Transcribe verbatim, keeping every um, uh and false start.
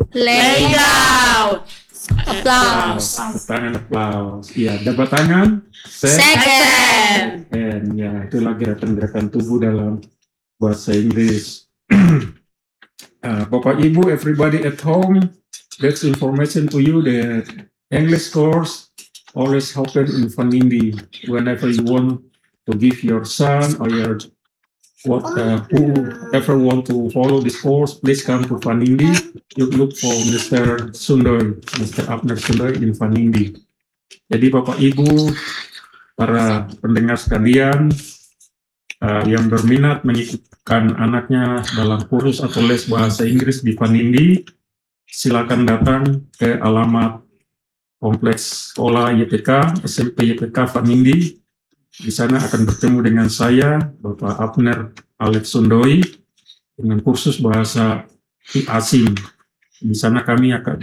Lay down. Applause. Tangan applause. Ya, dapat tangan. Second. And ya, itulah gerakan-gerakan tubuh dalam bahasa Inggris. uh, Bapak Ibu, everybody at home, that's information to you that English course always happen in Vanindi. Whenever you want to give your son or your what uh, whoever want to follow this course, please come to Vanindi. You look for Mister Sundoy, Mister Abner Sundoy in Vanindi. Jadi Bapak Ibu, para pendengar sekalian uh, yang berminat mengikutkan anaknya dalam kursus atau les bahasa Inggris di Vanindi, silakan datang ke alamat Kompleks Sekolah Y P K, S M P Y P K Vanindi. Di sana akan bertemu dengan saya, Bapak Abner Alex Sundoy, dengan kursus bahasa asing. Di sana kami akan